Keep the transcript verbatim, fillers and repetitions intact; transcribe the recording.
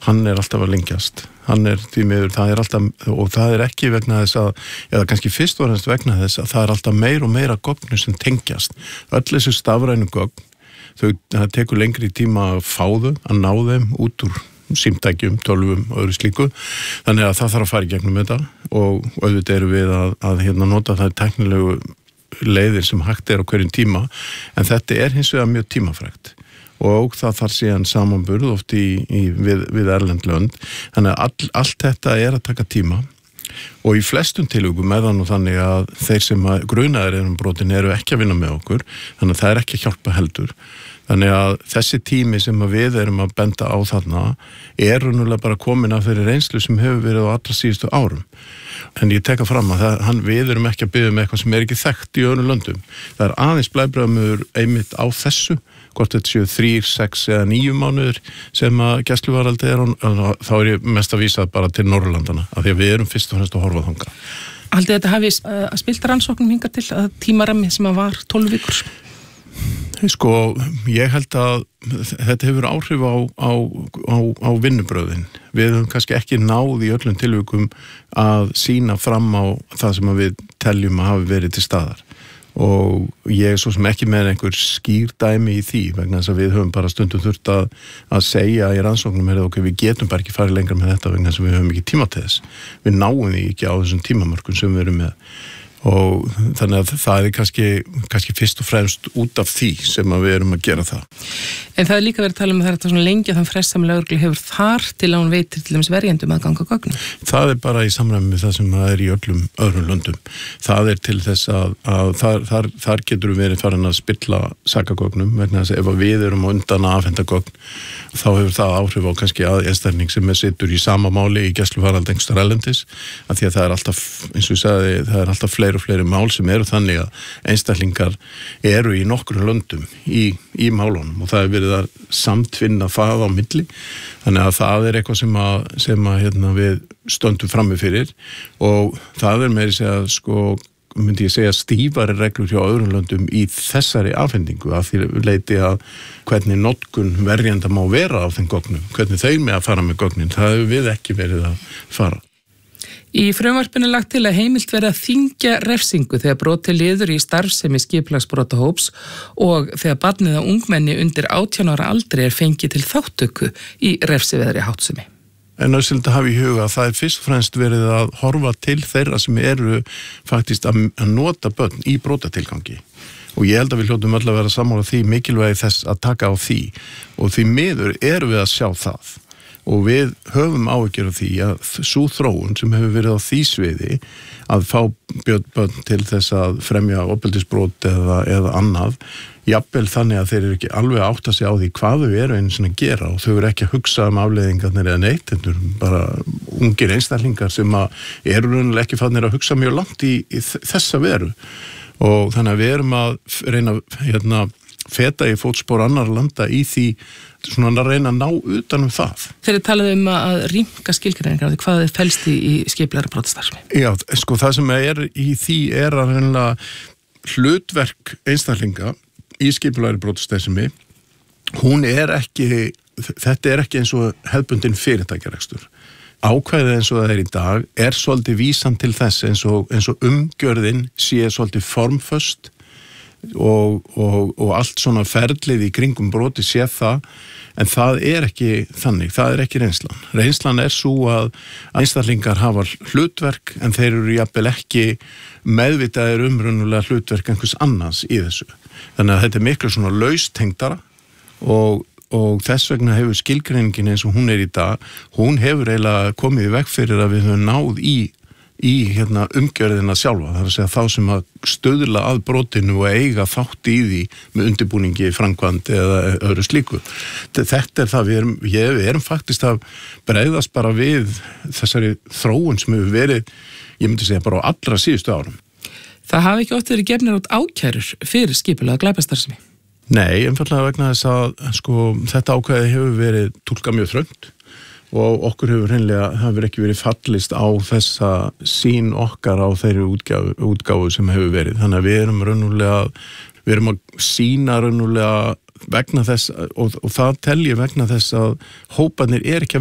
hann er alltaf að lengjast. Hann er því miður, það er alltaf, og það er ekki vegna þess að, eða kannski fyrst og fremst vegna þess að það er alltaf meir og meira gögnu sem tengjast. Öll þessu stafrænu gögn, þau, það tekur lengri tíma að fá þau, að ná þeim út úr símtækjum, tölvum og öðru slíku. Þannig að það þarf að fara í gegnum þetta og auðvitað eru við að, að hérna nota það teknilegu leiðir sem hægt er á hverjum tíma, en þetta er hins vegar mjög tímafrægt og það þarf síðan samanburð oft í, í, við, við erlend lönd. Þannig að all, allt þetta er að taka tíma og í flestum tilvikum er það nú þannig að þeir sem að grunaðir eru um brotin eru ekki að vinna með okkur, þannig að það er ekki að hjálpa heldur. Þannig að þessi tími sem að við erum að benda á þarna er raunverulega bara komin af þeirri reynslu sem hefur verið á allra síðustu árum. En ég teka fram að það, hann, við erum ekki að biðja með eitthvað sem er ekki þekkt í öðrum löndum. Það er aðeins blæbragðamur einmitt á þessu, hvort þetta séu þrír, sex eða níu mánuður sem að gæsluvarðhaldi er, þá er ég mest að vísa bara til Norðurlandana, af því að við erum fyrst og fremst að horfa þangað. Haldið þetta hafi uh, spilt rannsóknum hingað til að tímarammi sem að var tólf vikur? Sko, ég held að þetta hefur áhrif á, á, á, á vinnubröðin. Við höfum kannski ekki náð í öllum tilvikum að sýna fram á það sem við teljum að hafi verið til staðar. Og ég er svo sem ekki með einhver skýr dæmi í því, vegna þess að við höfum bara stundum þurft að, að segja í rannsóknum er það okkur, við getum bara ekki farið lengra með þetta vegna þess að við höfum ekki tíma til þess. Við náum því ekki á þessum tímamörkum sem við erum með. Og þannig að það er kannski, kannski fyrst og fremst út af því sem að við erum að gera það. En það er líka verið að tala um að það er þetta svona lengi að þann frest sem lögreglu hefur þar til að hún veitir til dæmis verjendum að ganga gögnum. Það er bara í samræmi með það sem það er í öllum öðrum löndum. Það er til þess að, að þar, þar, þar getur við verið farin að spilla sakagögnum vegna þess að ef við erum undan að afhenda gögn þá hefur það áhrif á kannski að einstakling sem er sittur í sama máli í gæsluvarðhaldi einhvers staðar erlendis, af því að það er alltaf, eins og ég sagði, það er alltaf fleiri og fleiri mál sem eru þannig að einstaklingar eru í nokkrum löndum í, í málunum og það er verið að samtvinna það á milli, þannig að það er eitthvað sem að, sem að hérna, við stöndum frammi fyrir og það er meiri segja sko myndi ég segja stífari reglur hjá öðrum löndum í þessari afhendingu af því leiti að hvernig notkun verjenda má vera á þeim gögnum, hvernig þeir með að fara með gögnin, það hefur við ekki verið að fara. Í frumvarpinu er lagt til að heimilt verið að þyngja refsingu þegar brotið liður í starfsemi skipulagsbrotahóps og þegar barnið og ungmenni undir átján ára aldri er fengið til þáttöku í refsiveðri háttsemi. En nauðsynlegt að hafa í huga að það er fyrst og fremst verið að horfa til þeirra sem eru faktist að nota börn í brotatilgangi. Og ég held að við hljótum öll að vera sammála því mikilvægi þess að taka á því og því miður erum við að sjá það. Og við höfum áhyggjur af því að sú þróun sem hefur verið á því sviði að fá börn til þess að fremja ofbeldisbrot eða, eða annað, jafnvel þannig að þeir eru ekki alveg að átta sig á því hvað þau eru einu sinni að gera og þau eru ekki að hugsa um afleiðingarnir eða neitt, þetta eru bara ungir einstaklingar sem að eru raunlega ekki fannir að hugsa mjög langt í, í þessa veru og þannig að við erum að reyna hérna, feta í fótspor annar landa í því svona að reyna að ná utan um það. Þeir eru talað um að rýmka skilgreiningar, hvað þið felst í, í skipulagðri brotastarfsemi? Já, sko það sem er í því er að reynilega hlutverk einstaklinga í skipulagðri brotastarfsemi, hún er ekki, þetta er ekki eins og hefðbundin fyrirtækjarekstur. Ákvæðið eins og það er í dag er svolítið vísan til þess eins og, eins og umgjörðin sé svolítið formföst og, og, og allt svona ferlið í kringum broti sé það, en það er ekki þannig, það er ekki reynslan. Reynslan er svo að einstaklingar hafa hlutverk en þeir eru jafnvel ekki meðvitaðir um raunverulega hlutverk einhvers annars í þessu. Þannig að þetta er miklu svona laustengdara og og þess vegna hefur skilgreiningin eins og hún er í dag, hún hefur eiginlega komið í veg fyrir að við höfum náð í, í hérna, umgjörðina sjálfa, það er að segja þá sem að stöðla að brotinu og eiga þátt í því með undirbúningi, framkvæmd eða öðru slíku. Þetta er það, við erum, ég, við erum faktist að bregðast bara við þessari þróun sem hefur verið, ég myndi segja bara á allra síðustu árum. Það hafi ekki oft verið gefnir út ákærur fyrir skipulagða glæpastarfsemi? Nei, einfallega vegna þess að sko, þetta ákvæði hefur verið túlkað mjög þröngt og okkur hefur hreinlega, hefur ekki verið fallist á þessa sýn okkar á þeirri útgáfu, útgáfu sem hefur verið. Þannig að við erum raunverulega, við erum að sýna raunverulega vegna þess og, og það telji vegna þess að hópanir er ekki að